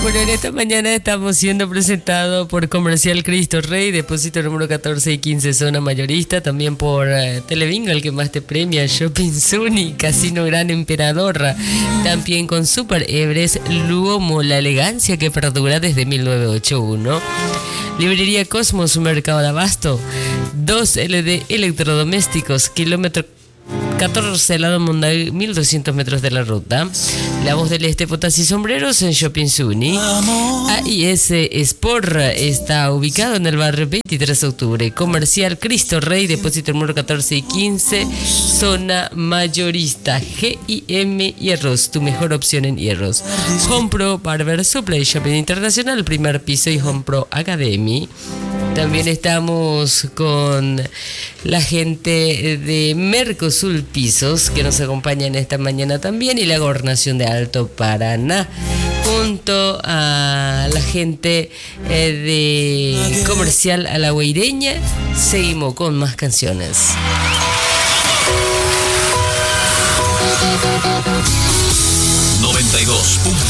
Bueno, en esta mañana estamos siendo presentados por Comercial Cristo Rey, depósito número 14 y 15, zona mayorista, también por Telebingo, el que más te premia, Shopping Zuni, Casino Gran Emperador, también con Super Everest, Luomo, la elegancia que perdura desde 1981, Librería Cosmos, Mercado de Abasto, 2LD Electrodomésticos, kilómetro 14, lado Monday, 1200 metros de la ruta. La Voz del Este, botas y sombreros en Shopping Zuni. AIS Sport está ubicado en el barrio 23 de octubre. Comercial Cristo Rey, depósito número 14 y 15, zona mayorista. GIM Hierros, tu mejor opción en hierros. Home Pro Barber Supply, Shopping Internacional, primer piso y Home Pro Academy. También estamos con la gente de Mercosul Pisos, que nos acompañan esta mañana también, y la Gobernación de Alto Paraná, junto a la gente de Comercial A La Guaireña. Seguimos con más canciones. 92.5